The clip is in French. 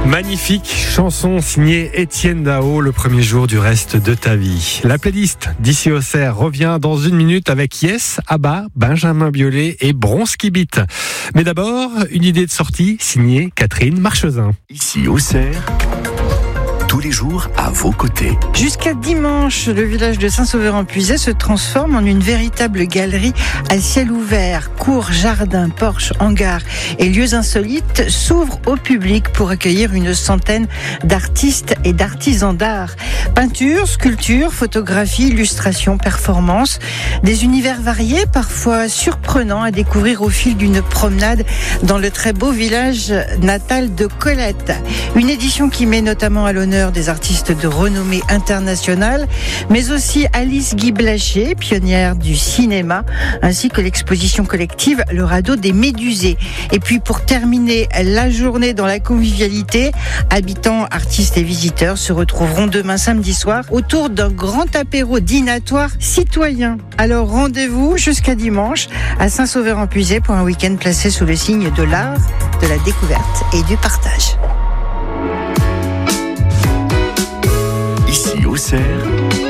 Magnifique chanson signée Étienne Dao, le premier jour du reste de ta vie. La playlist d'Ici Auxerre revient dans une minute avec Yes, Abba, Benjamin Biolay et Bronski Beat. Mais d'abord, une idée de sortie signée Catherine Marchezin. Ici Auxerre, tous les jours à vos côtés. Jusqu'à dimanche, le village de Saint-Sauveur-en-Puisaye se transforme en une véritable galerie à ciel ouvert. Cours, jardins, porches, hangars et lieux insolites s'ouvrent au public pour accueillir une centaine d'artistes et d'artisans d'art. Peinture, sculpture, photographie, illustration, performance, des univers variés, parfois surprenants à découvrir au fil d'une promenade dans le très beau village natal de Colette. Une édition qui met notamment à l'honneur des artistes de renommée internationale, mais aussi Alice Guy Blaché, pionnière du cinéma, ainsi que l'exposition collective Le Radeau des Médusés. Et puis pour terminer la journée dans la convivialité, habitants, artistes et visiteurs se retrouveront demain samedi soir autour d'un grand apéro dînatoire citoyen. Alors rendez-vous jusqu'à dimanche à Saint-Sauveur-en-Puisaye pour un week-end placé sous le signe de l'art, de la découverte et du partage. Ici Auxerre,